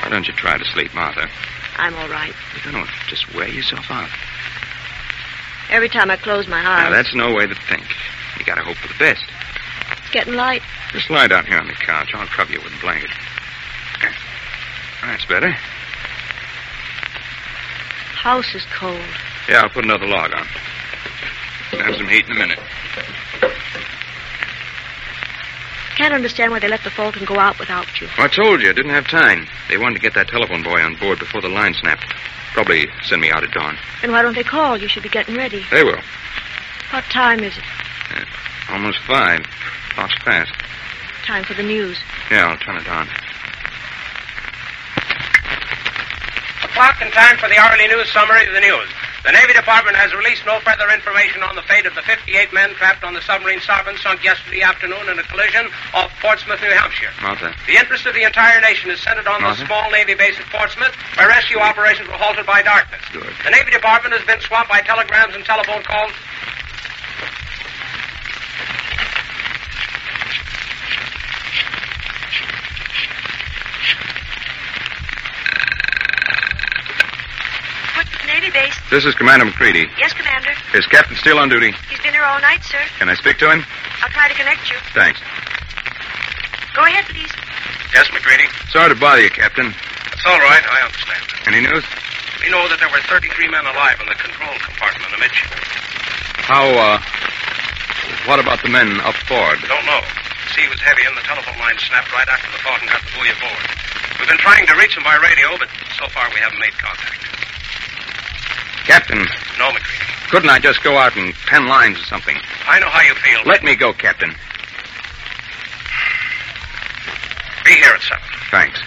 Why don't you try to sleep, Martha? I'm all right. You don't just wear yourself out. Every time I close my eyes. Now, that's no way to think. You gotta hope for the best. It's getting light. Just lie down here on the couch. I'll cover you with a blanket. That's better. House is cold. Yeah, I'll put another log on. Have some heat in a minute. Can't understand why they let the Fulton go out without you. Well, I told you, I didn't have time. They wanted to get that telephone boy on board before the line snapped. Probably send me out at dawn. Then why don't they call? You should be getting ready. They will. What time is it? Almost 5. Clock's fast. Time for the news. Yeah, I'll turn it on. O'clock and time for the hourly news summary of the news. The Navy Department has released no further information on the fate of the 58 men trapped on the submarine Sovereign sunk yesterday afternoon in a collision off Portsmouth, New Hampshire. Martha. The interest of the entire nation is centered on the small Navy base at Portsmouth, where rescue operations were halted by darkness. Good. The Navy Department has been swamped by telegrams and telephone calls. Navy base. This is Commander McCready. Yes, Commander. Is Captain still on duty? He's been here all night, sir. Can I speak to him? I'll try to connect you. Thanks. Go ahead, please. Yes, McCready. Sorry to bother you, Captain. It's all right. I understand. Any news? We know that there were 33 men alive in the control compartment amidships. What about the men up forward? Don't know. The sea was heavy and the telephone line snapped right after the Fulton got the buoy aboard. We've been trying to reach them by radio, but so far we haven't made contact. Captain. No, McCready. Couldn't I just go out and pen lines or something? I know how you feel. Let me go, Captain. Be here at 7. Thanks.